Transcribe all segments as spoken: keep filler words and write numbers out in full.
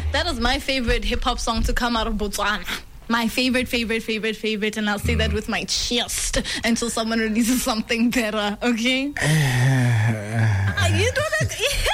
That is my favorite hip-hop song to come out of Botswana. My favorite, favorite, favorite, favorite, and I'll say that with my chest until someone releases something better, okay? Uh, you know that?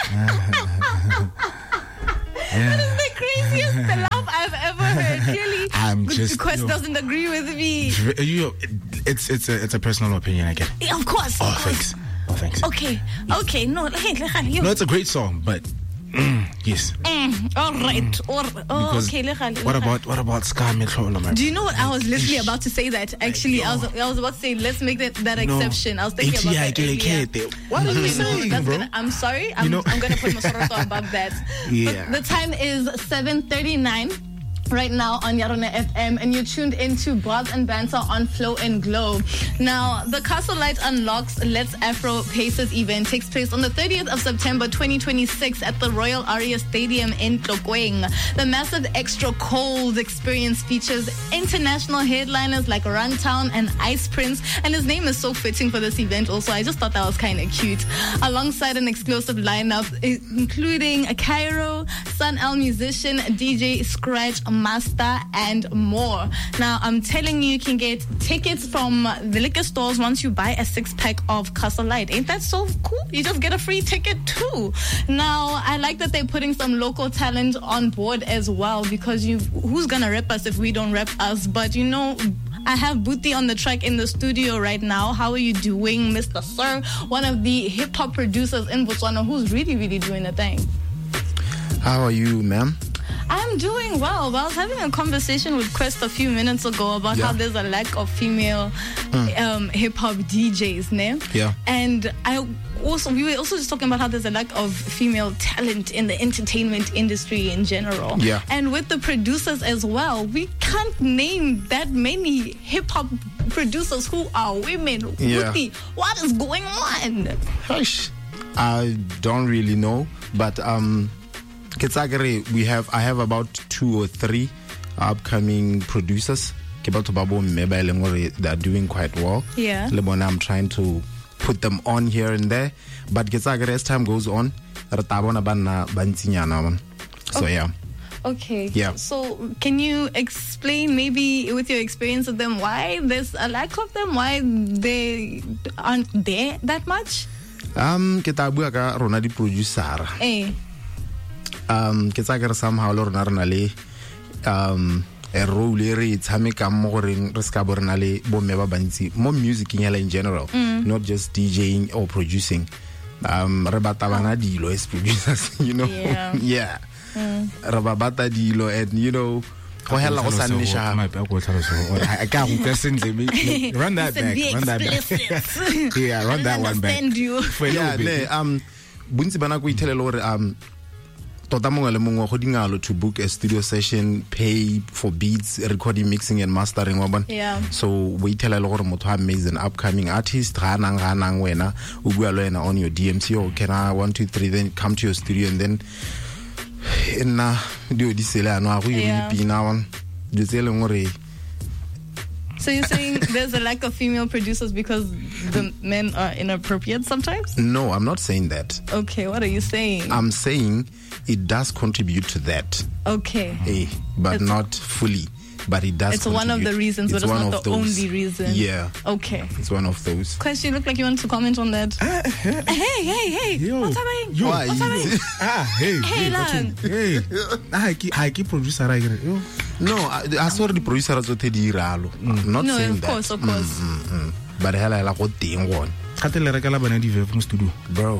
That is the craziest laugh I've ever heard. Clearly, I'm just, Quest yo, doesn't agree with me. You, it's it's a it's a personal opinion, I get. Yeah, of course. Oh, of course. thanks. Oh, thanks. Okay, okay, no, you. No, it's a great song, but mm, yes. Mm, all right. Or, oh, Because okay. What about what about Ska Metlolo, my Do you know what I was literally about to say that? Actually, I was I was about to say let's make that, that exception. I was thinking about that earlier. What are you Okay, saying, no, that's bro? gonna, I'm sorry. I'm, You know- I'm gonna put Mosoroto above that. Yeah. But the time is seven thirty-nine. Right now on Yarona F M, and you're tuned into Bars and Banter on Flow and Glow. Now, the Castle Light Unlocks Let's Afro Paces event takes place on the thirtieth of September twenty twenty-six at the Royal Aria Stadium in Tlokweng. The massive extra cold experience features international headliners like Runtown and Ice Prince, and his name is so fitting for this event also. I just thought that was kind of cute. Alongside an exclusive lineup including a Cairo, Sun L musician, D J Scratch, Master, and more. Now, I'm telling you, you can get tickets from the liquor stores once you buy a six-pack of Castle Light. Ain't that so cool? You just get a free ticket too. Now, I like that they're putting some local talent on board as well, because you who's gonna rep us if we don't rep us? But you know, I have Booty on the track in the studio right now. How are you doing, Mister Sir? One of the hip-hop producers in Botswana who's really, really doing the thing. How are you, ma'am? I'm doing well. Well, I was having a conversation with Quest a few minutes ago about Yeah. how there's a lack of female Mm. um, hip-hop D Js, ne? Yeah. And I also, we were also just talking about how there's a lack of female talent in the entertainment industry in general. Yeah. And with the producers as well, we can't name that many hip-hop producers who are women. Yeah. Wuti, what is going on? Hush. I don't really know, but um, Ketsagere, we have I have about two or three upcoming producers. Kebato Babo Meba they're doing quite well. Yeah. Lebona, I'm trying to put them on here and there, but Ketsagere, as time goes on, Ratabona Banna Bantinyana. So Okay. yeah. Okay. Yeah. So can you explain, maybe with your experience of them, why there's a lack of them? Why they aren't there that much? Um, Ketabua ka rona di producer. Eh. Um, Ketsagere somehow lo rona rena le um a role e re tshameka mo goreng re ska bo rena le bo mme ba bantsi mo music in general, not just DJing or producing. Um, re bata bana dilo as producers, you know. Yeah. Yeah. Re ba bata dilo, and you know, go hella go sa nne sharp. I can't run that Listen, back. be Run that back. explicit. Yeah, run I that don't one back. understand you. For a Yeah, little bit. ne, um, bontsi bana go ithelele gore um tota mongwe le mongwe go dingalo to book a studio session, pay for beats, recording, mixing and mastering wa bona. Yeah. So we ithelele gore motho a amazing upcoming artist ga nang ga nang wena o bua le wena on your D M C, or can I one two three then come to your studio, and then nna dio di sele ano a go Yeah. yiri pina one di tsele ngore. So you're saying there's a lack of female producers because the men are inappropriate sometimes? No, I'm not saying that. Okay, what are you saying? I'm saying it does contribute to that. Okay. Eh, but It's- not fully. But it does. It's one of the contribute. reasons, but it's one not of the those. only reason. Yeah, Okay. it's one of those. Quest, you look like you want to comment on that. hey, hey, hey. Yo. What's happening? Yo. What's happening? Ah, hey, Hey, Lang. hey. I keep, I keep producer right here. Yo. No, I, I saw the producer as well. I'm not No, saying of that. course, of course. Mm, mm, mm. But hell, I like what thing one, Kate le rekela bana di from studio. bro.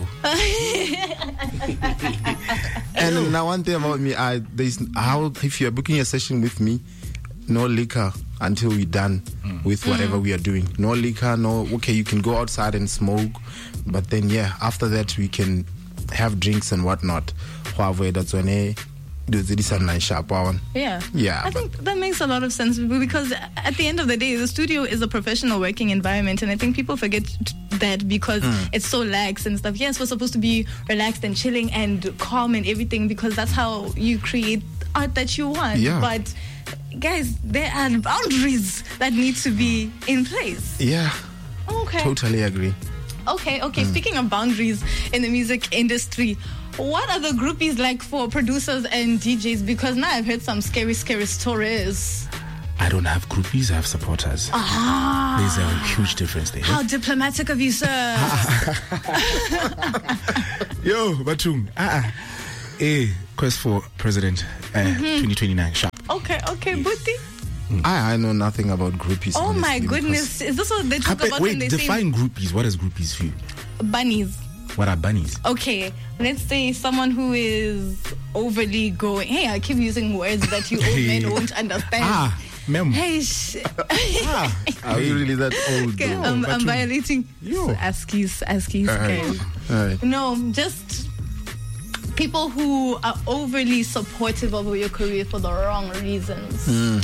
And now one thing about me, I there's how if you are booking a session with me, no liquor until we're done with whatever we are doing. No liquor, no. Okay, you can go outside and smoke, but then yeah, after that we can have drinks and whatnot. However, that's when eh, do the nice sharp one. Yeah. Yeah, I think that makes a lot of sense because at the end of the day, the studio is a professional working environment, and I think people forget that because it's so lax and stuff. Yes, we're supposed to be relaxed and chilling and calm and everything because that's how you create art that you want. Yeah. But guys, there are boundaries that need to be in place. Yeah, Okay. totally agree. Okay, okay. Speaking of boundaries in the music industry, what are the groupies like for producers and D Js? Because now I've heard some scary, scary stories. I don't have groupies, I have supporters. Ah. There's a huge difference there. How diplomatic of you, sir. Yo, Batum. Ah, eh, quest for president uh, mm-hmm. twenty twenty-nine. Sharp. Okay, okay, Booty. Mm. I, I know nothing about groupies. Oh honestly, my goodness. Is this what they talk Happen, about wait, when they define say groupies. What is groupies for you? bunnies? What are bunnies? Okay, let's say someone who is overly going. Hey, I keep using words that you old men won't understand. Ah, mem. Hey, sh- ah, are you really that old? Okay, though? I'm, I'm violating Yo. Askies, Askies. All right. Okay. All right. No, just people who are overly supportive of your career for the wrong reasons. Mm.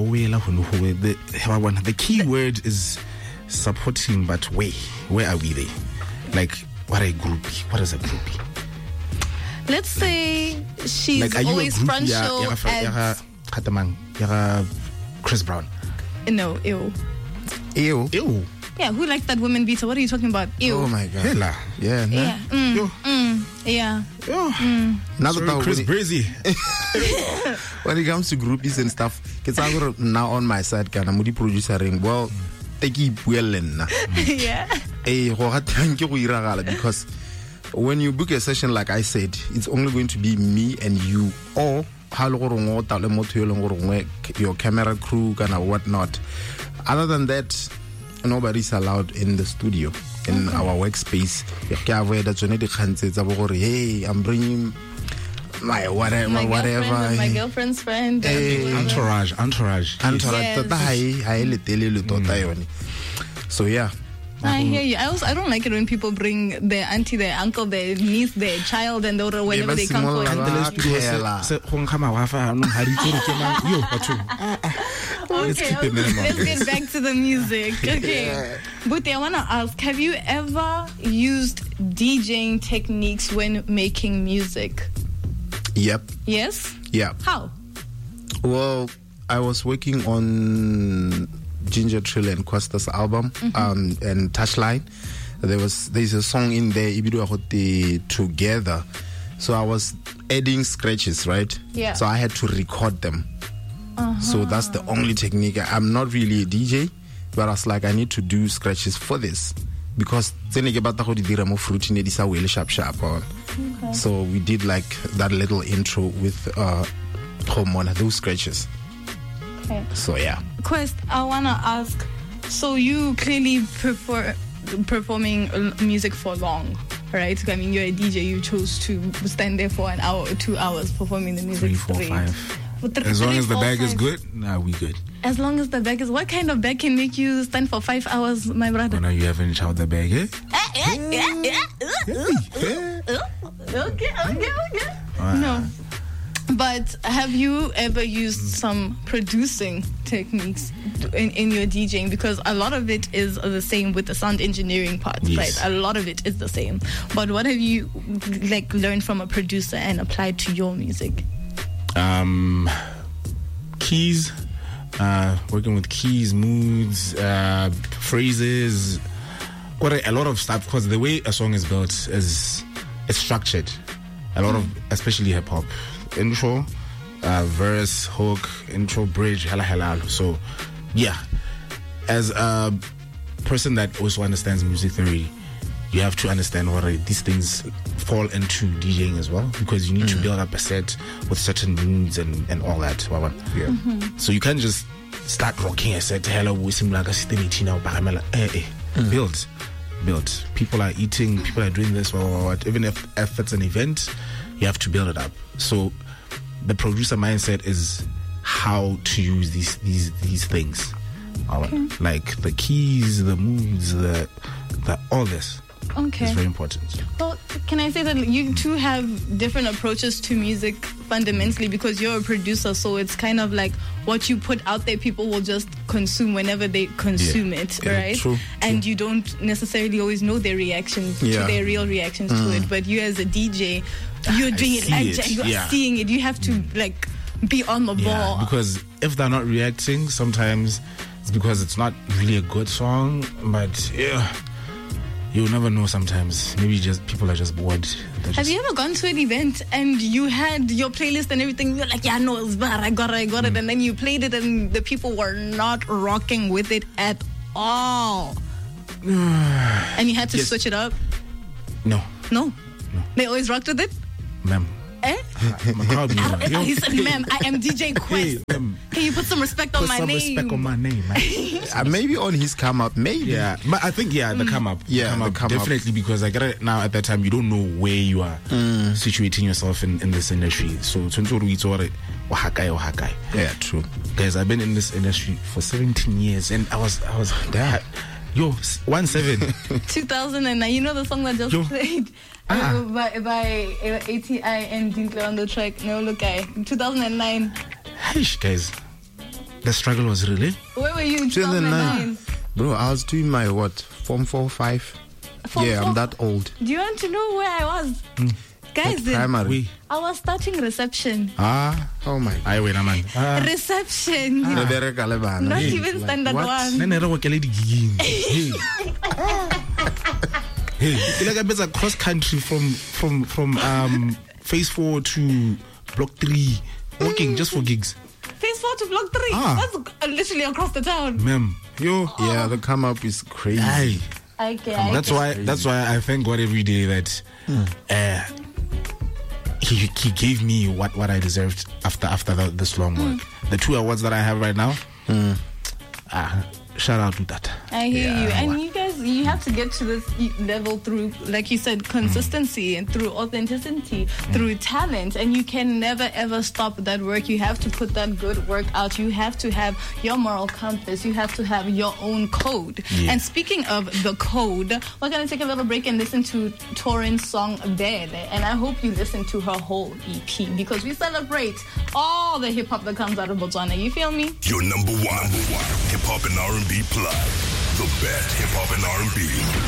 The, the key word is supporting, but where? Where are we there? Like, what are a groupie? What is a groupie? Let's say she's like, are you always a groupie? front Yeah, show yeah, yeah, at... Katamang, yeah, Chris Brown. No, ew. Ew. Ew. Yeah, who likes that women beater? What are you talking about? Ew. Oh my god. Hela. Yeah. Nah. Yeah. Mm, Yo. mm, yeah. Yo. Mm. Now Sorry, that Chris when, Brazy. it, when it comes to groupies and stuff, it's now on my side. Kana mudi producer ring. Well, take it well na. Yeah. Eh, go ga thank you go iragala because when you book a session, like I said, it's only going to be me and you, or your camera crew and whatnot. Other than that, nobody's allowed in the studio, in okay. our workspace. Hey, I'm bringing my whatever, my whatever. Girlfriend, my girlfriend's friend. Hey. Entourage, entourage. Entourage. Yes. So yeah. I hear you. I also I don't like it when people bring their auntie, their uncle, their niece, their child, and daughter whenever they come for it. Okay, okay. Let's get back to the music. Okay, Buti, I want to ask: have you ever used DJing techniques when making music? Yep. Yes. Yeah. How? Well, I was working on Ginger Trill and Costa's album, mm-hmm. um, and Touchline. There was there's a song in there, Ibidu Ahote Together. So I was adding scratches, right? Yeah. So I had to record them. Uh-huh. So that's the only technique. I'm not really a D J, but I was like, I need to do scratches for this because sharp sharp on. Okay. So we did like that little intro with uh, Hormona, those scratches. Okay. So yeah. Quest, I wanna ask. So you clearly prefer performing music for long, right? I mean, you're a D J. You chose to stand there for an hour or two hours performing the music. Three, four, straight. five. Th- as long three, as the four, bag five. is good, nah, we good. As long as the bag is, what kind of bag can make you stand for five hours, my brother? Oh, no, you haven't showered the bag, eh? Okay, okay, okay. No. But have you ever used some producing techniques in, in your DJing? Because a lot of it is the same with the sound engineering part, yes. right? A lot of it is the same. But what have you like learned from a producer and applied to your music? Um, keys, uh, working with keys, moods, uh, phrases, quite a, a lot of stuff. Because the way a song is built is it's structured. A lot of, especially hip hop. Intro, uh, verse, hook, intro, bridge, hella hella. So, yeah, as a person that also understands music theory, you have to understand what these things fall into DJing as well, because you need mm. to build up a set with certain moods and, and all that. Yeah. Mm-hmm. So you can't just start rocking a set. Hello, we seem like a system mm. Build, build. People are eating. People are doing this or what. Even if, if it's an event, you have to build it up. So the producer mindset is how to use these these these things, okay. Like the keys, the moods, the the all this. Okay, it's very important. Well, can I say that you two have different approaches to music fundamentally, because you're a producer, so it's kind of like what you put out there, people will just consume whenever they consume yeah. it, yeah, right? True, and true. You don't necessarily always know their reactions yeah. to their real reactions mm. to it. But you as a D J, you're doing it, like, it. you're yeah. seeing it. You have to mm. like be on the yeah, ball. Because if they're not reacting, sometimes it's because it's not really a good song. But yeah. you'll never know sometimes. Maybe just people are just bored. They're Have just, you ever gone to an event and you had your playlist and everything? You're like, yeah, no, it's bad. I got it, I got it. And then you played it and the people were not rocking with it at all. And you had to Yes. switch it up? No, No. No. They always rocked with it? ma'am. Eh? My crowd music. He said, ma'am, I am D J Quest. Hey, ma'am. Can you put some respect on Put my some name? respect on my name, man. Uh, maybe on his come up, maybe. Yeah, but I think yeah, the come up, Yeah, come the up, come up. definitely because like right now at that time you don't know where you are situating yourself in, in this industry. So Yeah, true. guys, I've been in this industry for seventeen years, and I was I was damn. Yo, one seven. two thousand nine. You know the song that just Yo. played Ah. uh, by by uh, A T I and Dinkler on the track. No, look, I two thousand nine. Hey, guys, the struggle was really. Where were you in two thousand nine. two thousand nine? Bro, I was doing my what? Form four, five? Form yeah, four? I'm that old. Do you want to know where I was? Guys, then, Primary. We I was starting reception. ah, Oh my. I wait a man. Ah, Reception. You know, Nebereka le bana. not Hey, even like, standard what? one. nene re go kele digiging. Hey. Hey, ke like I bet a cross country from from from um phase four to block three, walking just for gigs. Phase four to block three. Ah. That's uh, literally across the town. Ma'am, yo, Yeah, the come up is crazy. hey. Okay, I That's get- why. That's why I thank God every day that uh, he he gave me what, what I deserved after after the, this long work. The two awards that I have right now. Ah, shout out to that. I hear Yeah, you. And what- you guys, you have to get to this e- level through, like you said, consistency and through authenticity, through talent. And you can never, ever stop that work. You have to put that good work out. You have to have your moral compass. You have to have your own code. Yeah. And speaking of the code, we're going to take a little break and listen to Torin's song, Bele. And I hope you listen to her whole E P because we celebrate all the hip hop that comes out of Botswana. You feel me? Your number one, number one hip hop and R and B plug. The best hip hop and R and B.